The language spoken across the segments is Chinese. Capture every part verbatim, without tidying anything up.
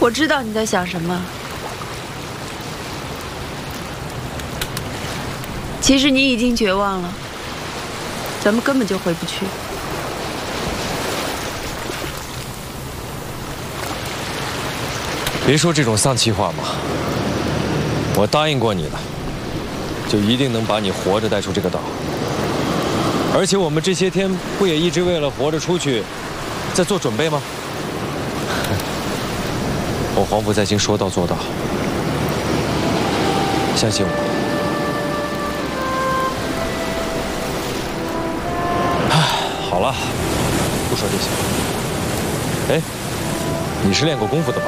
我知道你在想什么。其实你已经绝望了，咱们根本就回不去。 别说这种丧气话嘛！我答应过你的，就一定能把你活着带出这个岛。而且我们这些天不也一直为了活着出去，在做准备吗？我黄埔在京说到做到，相信我。唉，好了，不说这些。哎，你是练过功夫的吧？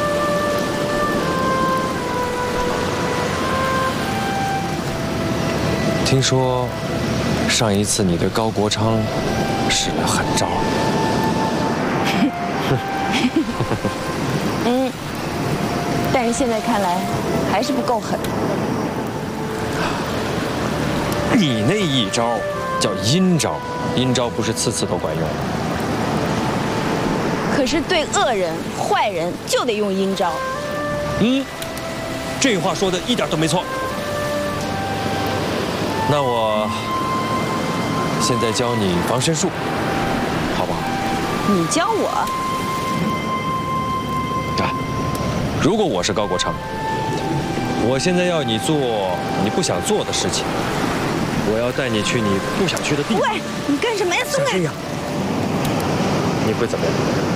听说上一次你对高国昌使了狠招。 嗯，但是现在看来还是不够狠。 你那一招叫阴招，阴招不是次次都管用。 可是对恶人、坏人就得用阴招。 嗯，这话说的一点都没错。那我现在教你防身术，好不好？ 你教我？ 啊，如果我是高国昌，我现在要你做你不想做的事情，我要带你去你不想去的地方。 喂，你干什么呀？松开！ 你会怎么样？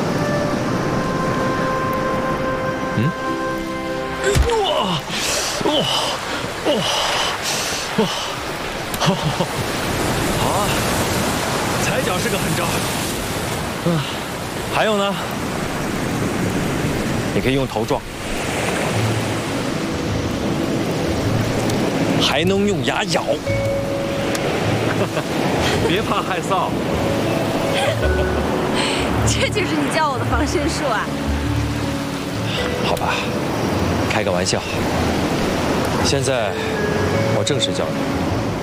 嗯？哇！哇！哇！哇！好，好啊！踩脚是个狠招。嗯，还有呢？你可以用头撞，还能用牙咬。别怕害臊。 这就是你教我的防身术啊？ 好吧，开个玩笑。现在我正式教你。